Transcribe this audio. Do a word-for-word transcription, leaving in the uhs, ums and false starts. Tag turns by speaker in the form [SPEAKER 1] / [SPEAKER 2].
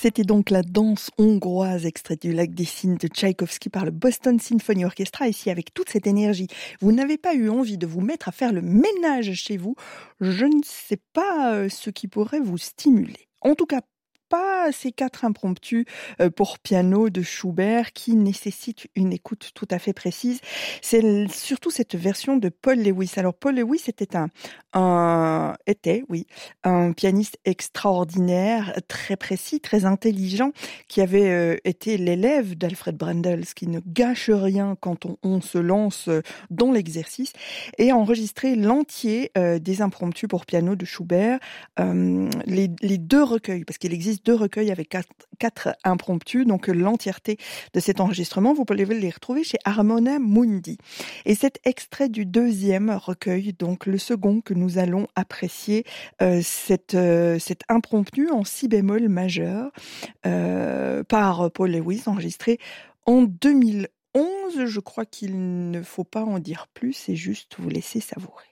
[SPEAKER 1] C'était donc la danse hongroise extraite du Lac des Cygnes de Tchaïkovski par le Boston Symphony Orchestra. Ici, avec toute cette énergie, vous n'avez pas eu envie de vous mettre à faire le ménage chez vous. Je ne sais pas ce qui pourrait vous stimuler. En tout cas, pas ces quatre impromptus pour piano de Schubert qui nécessitent une écoute tout à fait précise. C'est surtout cette version de Paul Lewis. Alors Paul Lewis était un, un était, oui, un pianiste extraordinaire, très précis, très intelligent, qui avait euh, été l'élève d'Alfred Brendel, ce qui ne gâche rien quand on, on se lance dans l'exercice, et a enregistré l'entier euh, des impromptus pour piano de Schubert, euh, les, les deux recueils, parce qu'il existe deux recueils avec quatre, quatre impromptus, donc l'entièreté de cet enregistrement, vous pouvez les retrouver chez Harmonia Mundi. Et cet extrait du deuxième recueil, donc le second que nous allons apprécier, euh, cette, euh, cet impromptu en si bémol majeur euh, par Paul Lewis, enregistré en deux mille onze. Je crois qu'il ne faut pas en dire plus, c'est juste vous laisser savourer.